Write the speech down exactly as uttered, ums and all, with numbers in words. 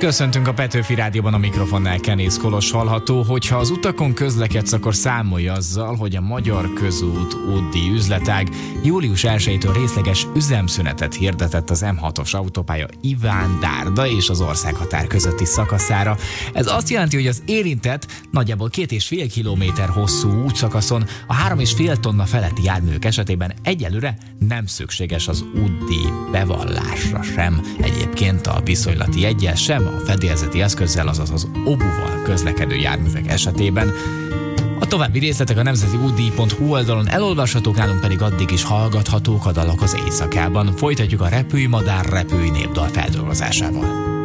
Köszöntünk a Petőfi Rádióban, a mikrofonnál Kenész Kolos hallható. Hogyha az utakon közlekedsz, akkor számolj azzal, hogy a Magyar Közút útdíj üzletág július elsejétől részleges üzemszünetet hirdetett az M hatos autópálya Iván-Dárda és az országhatár közötti szakaszára. Ez azt jelenti, hogy az érintett nagyjából két és fél kilométer hosszú útszakaszon a három és fél tonna feletti járművek esetében egyelőre nem szükséges az útdíj bevallásra sem. Egyébként a viszonylati jeggyel sem, a fedélzeti eszközzel, azaz az obuval közlekedő járművek esetében. A további részletek a nemzeti útdíj pont hu oldalon elolvashatók, nálunk pedig addig is hallgathatók a dalok az éjszakában. Folytatjuk a Repülj Madár, repülj népdal feldolgozásával.